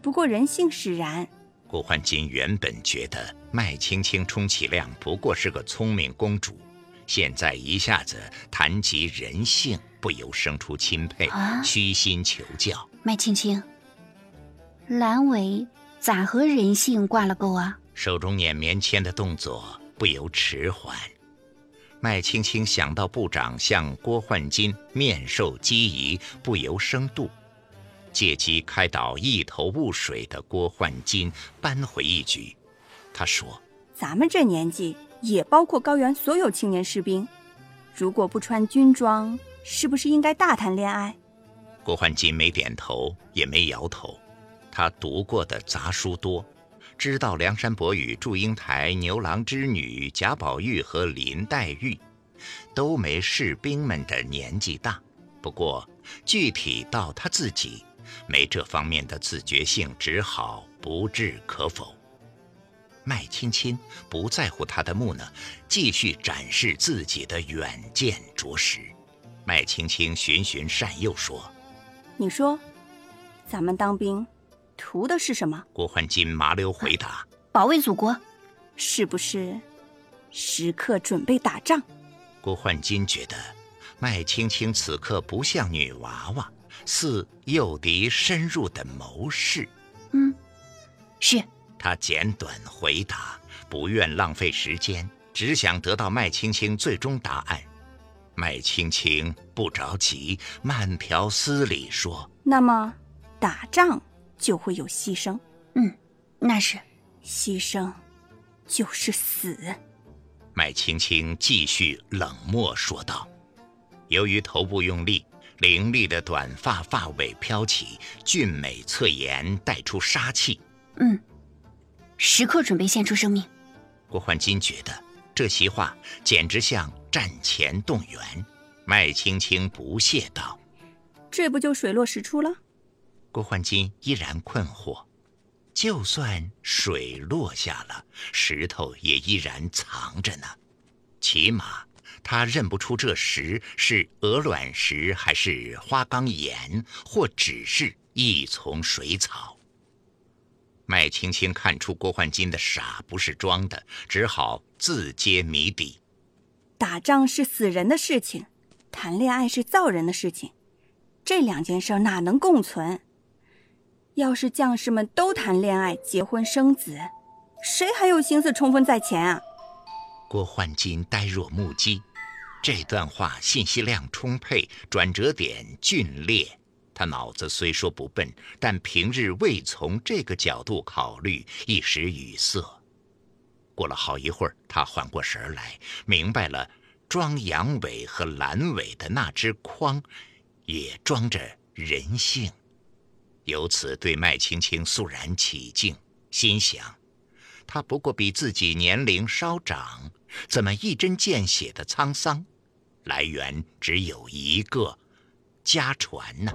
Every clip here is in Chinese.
不过人性使然。 郭焕金原本觉得麦青青充其量不过是个聪明公主，现在一下子谈及人性，不由生出钦佩，虚心求教。 麦青青，阑尾咋和人性挂了钩啊？ 手中捻棉签的动作不由迟缓。麦青青想到部长向郭焕金面授机宜，不由生妒，借机开导一头雾水的郭焕金扳回一局。他说： 咱们这年纪也包括高原所有青年士兵，如果不穿军装，是不是应该大谈恋爱？ 郭焕金没点头也没摇头，他读过的杂书多，知道梁山伯与祝英台、牛郎织女、贾宝玉和林黛玉都没士兵们的年纪大，不过具体到他自己，没这方面的自觉性，只好不置可否。麦青青不在乎他的木讷，继续展示自己的远见卓识。麦青青循循善诱说： 你说咱们当兵图的是什么？ 郭焕金麻溜回答： 保卫祖国。 是不是时刻准备打仗？ 郭焕金觉得麦青青此刻不像女娃娃，似诱敌深入的谋士。 是。 他简短回答，不愿浪费时间，只想得到麦青青最终答案。麦青青不着急，慢条斯理说： 那么打仗就会有牺牲。 那是。 牺牲就是死。 麦青青继续冷漠说道。由于头部用力，凌厉的短发发尾飘起，俊美侧颜带出杀气。 时刻准备献出生命。 郭焕金觉得这席话简直像战前动员。麦青青不屑道： 这不就水落石出了？ 郭焕金依然困惑，就算水落下了，石头也依然藏着呢，起码他认不出这石是鹅卵石还是花岗岩，或只是一丛水草。麦青青看出郭焕金的傻不是装的，只好自揭谜底。 打仗是死人的事情，谈恋爱是造人的事情，这两件事哪能共存？要是将士们都谈恋爱、结婚生子，谁还有心思冲锋在前啊？ 郭焕金呆若木鸡，这段话信息量充沛，转折点峻烈。他脑子虽说不笨，但平日未从这个角度考虑，一时语塞。过了好一会儿，他缓过神来，明白了，装羊尾和阑尾的那只筐也装着人性。由此对麦青青肃然起敬，心想他不过比自己年龄稍长，怎么一针见血的沧桑？来源只有一个，家传呢。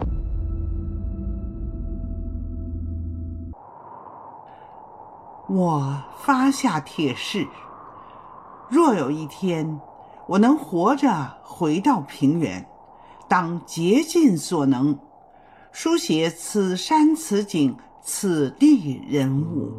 我发下帖誓，若有一天我能活着回到平原，当竭尽所能书写此山此景此地人物。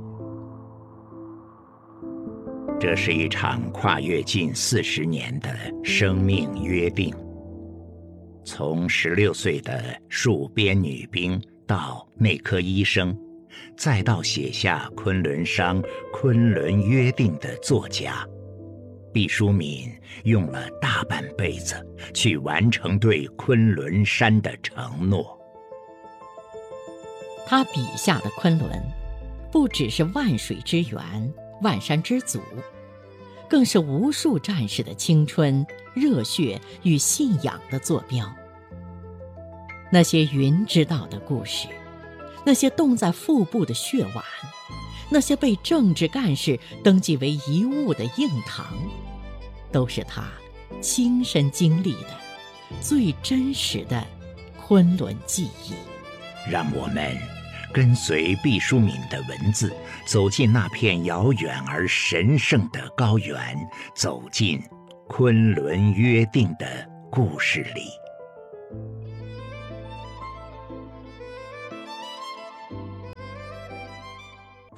这是一场跨越近40年的生命约定，从16岁的戍边女兵到内科医生，再到写下昆仑商、昆仑约定的作家，毕淑敏用了大半辈子去完成对昆仑山的承诺。 他笔下的昆仑，不只是万水之源、万山之祖，更是无数战士的青春、热血与信仰的坐标。那些云知道的故事，那些冻在腹部的血碗，那些被政治干事登记为遗物的硬糖，都是他亲身经历的最真实的昆仑记忆。 让我们跟随毕淑敏的文字，走进那片遥远而神圣的高原，走进昆仑约定的故事里。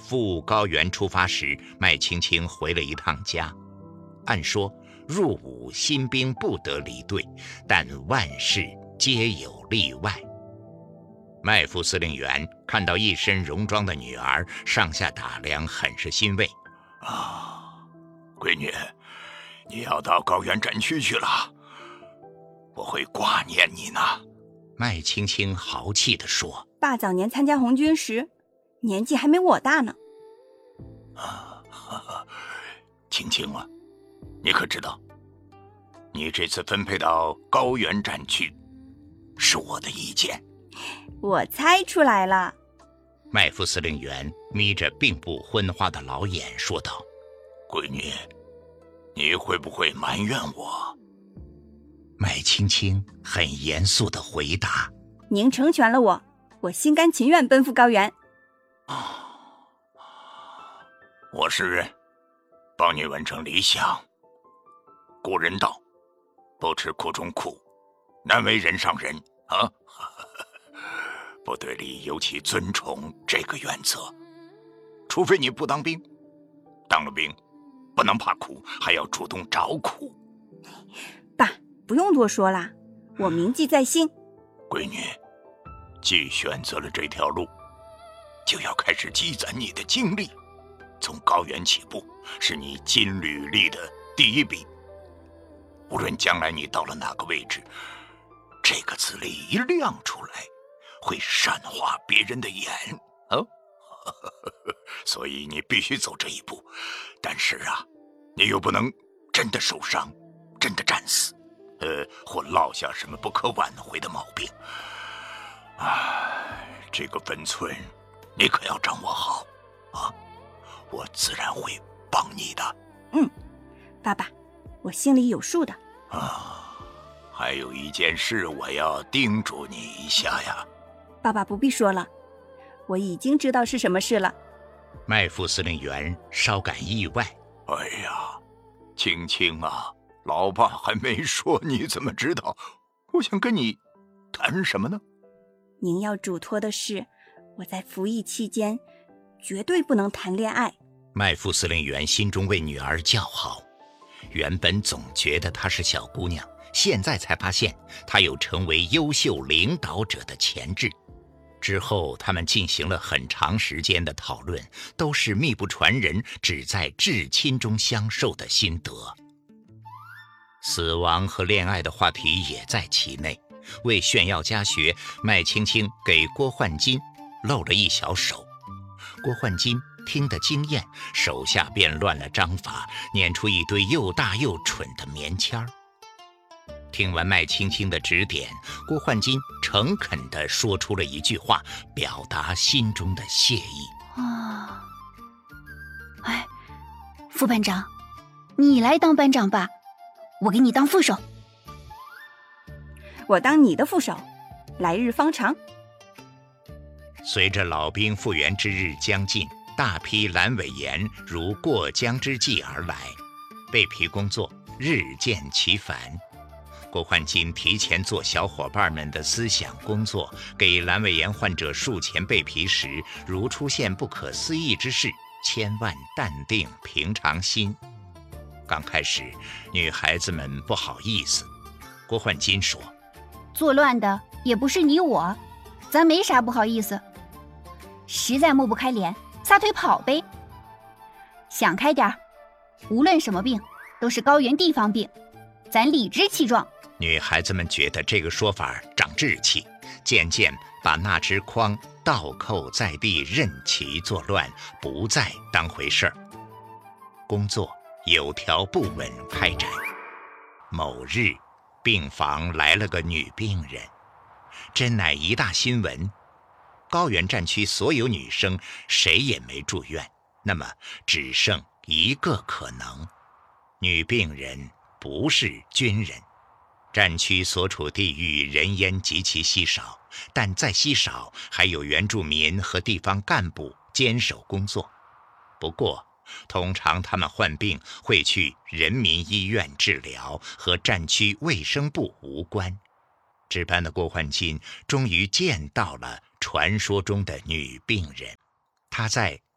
赴高原出发时，麦青青回了一趟家。按说入伍新兵不得离队，但万事皆有例外。麦副司令员看到一身戎装的女儿，上下打量，很是欣慰。 闺女，你要到高原战区去了，我会挂念你呢。 麦青青豪气地说： 爸早年参加红军时，年纪还没我大呢。 青青啊，你可知道，你这次分配到高原战区，是我的意见。 我猜出来了。 麦副司令员眯着并不昏花的老眼说道： 闺女，你会不会埋怨我？ 麦青青很严肃地回答： 您成全了我，我心甘情愿奔赴高原。 我是帮你完成理想。古人道，不吃苦中苦，难为人上人啊。部队里尤其尊崇这个原则，除非你不当兵，当了兵不能怕苦，还要主动找苦。 爸，不用多说啦，我铭记在心。 闺女，既选择了这条路，就要开始积攒你的精力。从高原起步，是你金履历的第一笔。无论将来你到了哪个位置，这个资历一亮出来，会闪化别人的眼啊！所以你必须走这一步。但是啊，你又不能真的受伤，真的战死，或落下什么不可挽回的毛病。这个分寸，你可要掌握好啊！我自然会帮你的。 爸爸，我心里有数的。 还有一件事我要叮嘱你一下呀。 爸爸不必说了，我已经知道是什么事了。 麦副司令员稍感意外。 哎呀，青青啊，老爸还没说，你怎么知道？我想跟你谈什么呢？ 您要嘱托的是，我在服役期间绝对不能谈恋爱。 麦副司令员心中为女儿叫好，原本总觉得她是小姑娘，现在才发现她有成为优秀领导者的潜质。之后他们进行了很长时间的讨论，都是秘不传人，只在至亲中相授的心得。死亡和恋爱的话题也在其内。为炫耀家学，麦青青给郭焕金露了一小手。郭焕金听得惊艳，手下便乱了章法，念出一堆又大又蠢的棉签儿。听完麦青青的指点，郭焕金诚恳地说出了一句话，表达心中的谢意。 副班长，你来当班长吧，我给你当副手。 我当你的副手，来日方长。 随着老兵复员之日将近，大批阑尾炎如过江之鲫而来，备皮工作日渐其繁。郭焕金提前做小伙伴们的思想工作，给阑尾炎患者术前备皮时，如出现不可思议之事，千万淡定平常心。刚开始，女孩子们不好意思。郭焕金说： 作乱的也不是你我，咱没啥不好意思。实在抹不开脸，撒腿跑呗。想开点儿，无论什么病，都是高原地方病，咱理直气壮。 女孩子们觉得这个说法长志气，渐渐把那只筐倒扣在地，任其作乱，不再当回事儿。工作有条不紊开展。某日，病房来了个女病人，真乃一大新闻。高原战区所有女生谁也没住院，那么只剩一个可能，女病人不是军人。战区所处地域人烟极其稀少，但再稀少还有原住民和地方干部坚守工作。不过通常他们患病会去人民医院治疗，和战区卫生部无关。值班的郭焕金终于见到了传说中的女病人，她在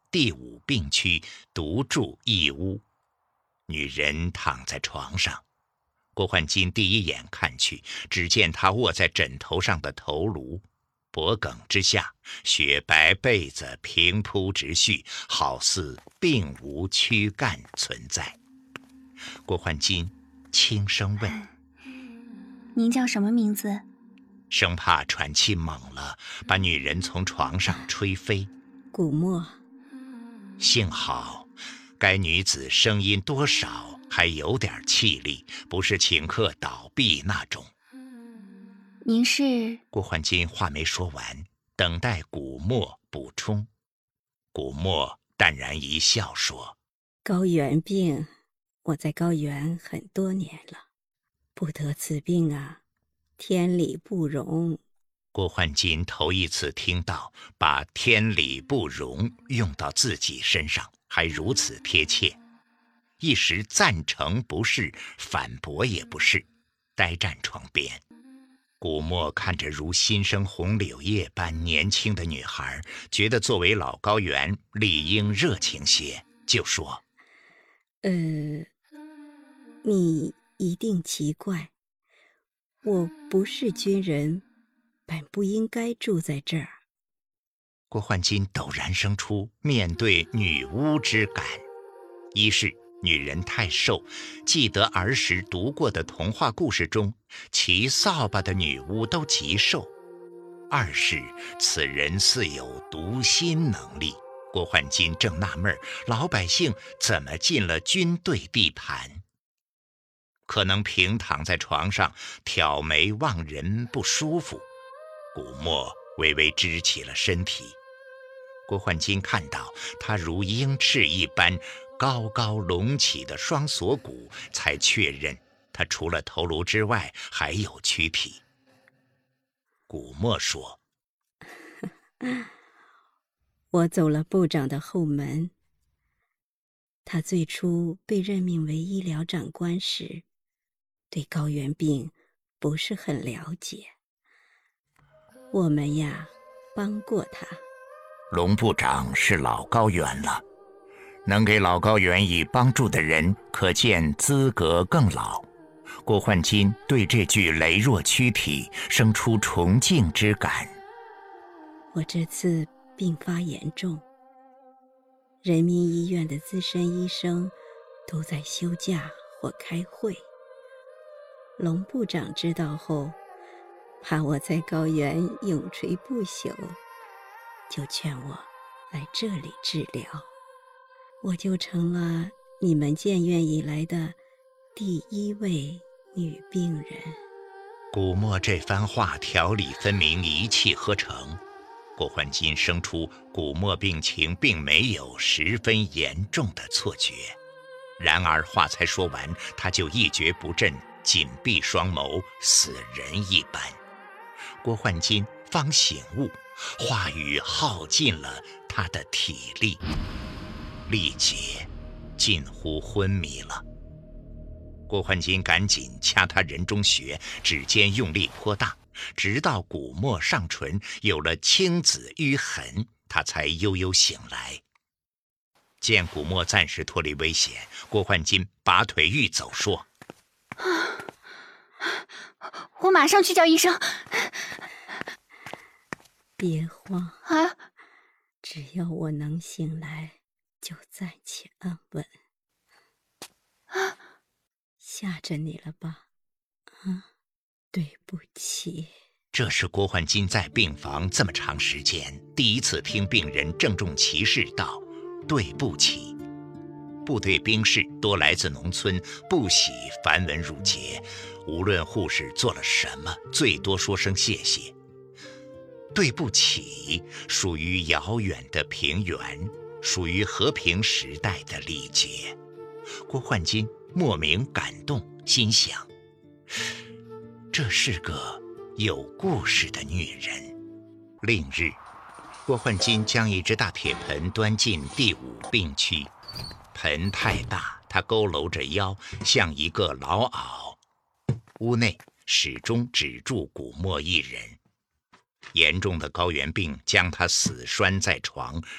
第5病区独住一屋。女人躺在床上，郭焕金第一眼看去，只见她卧在枕头上的头颅，脖颈之下，雪白被子平铺直叙，好似并无躯干存在。郭焕金轻声问：“ 您叫什么名字？” 生怕喘气猛了，把女人从床上吹飞。 古墨。 幸好，该女子声音多少还有点气力，不是顷刻倒闭那种。 您是？ 郭焕金话没说完，等待古墨补充。古墨淡然一笑说：“ 高原病，我在高原很多年了，不得此病啊，天理不容。” 郭焕金头一次听到把天理不容用到自己身上，还如此贴切，一时赞成不是，反驳也不是，呆站床边。古墨看着如新生红柳叶般年轻的女孩，觉得作为老高原理应热情些，就说：“ 你一定奇怪，我不是军人，本不应该住在这儿。” 郭焕金陡然生出面对女巫之感，一是女人太瘦，记得儿时读过的童话故事中，骑扫把的女巫都极瘦；二是此人似有读心能力。郭焕金正纳闷，老百姓怎么进了军队地盘？可能平躺在床上挑眉望人不舒服，古墨微微支起了身体。郭焕金看到他如鹰翅一般高高隆起的双锁骨，才确认他除了头颅之外还有躯体。古墨说：“ 我走了部长的后门。他最初被任命为医疗长官时，对高原病不是很了解。我们呀，帮过他。” 龙部长是老高原了，能给老高原以帮助的人，可见资格更老。郭焕金对这具羸弱躯体生出崇敬之感。 我这次病发严重，人民医院的资深医生都在休假或开会。龙部长知道后，怕我在高原永垂不朽，就劝我来这里治疗，我就成了你们建院以来的第1位女病人。 古墨这番话条理分明，一气呵成。郭焕金生出古墨病情并没有十分严重的错觉，然而话才说完，他就一蹶不振，紧闭双眸，死人一般。郭焕金方醒悟，话语耗尽了他的体力，力竭，近乎昏迷了。郭焕金赶紧掐他人中穴，指尖用力颇大，直到古墨上唇有了青紫淤痕，他才悠悠醒来。见古墨暂时脱离危险，郭焕金拔腿欲走，说：“ 我马上去叫医生。” 别慌啊！ 只要我能醒来，就暂且安稳。吓着你了吧？对不起。 这是郭焕金在病房这么长时间第一次听病人郑重其事道：“对不起。”部队兵士多来自农村，不喜繁文缛节，无论护士做了什么，最多说声谢谢。对不起属于遥远的平原，属于和平时代的礼节。郭焕金莫名感动，心想：这是个有故事的女人。另日，郭焕金将一只大铁盆端进第5病区，盆太大，他佝偻着腰，像一个老媪。屋内始终只住古墨一人。严重的高原病将他死拴在床，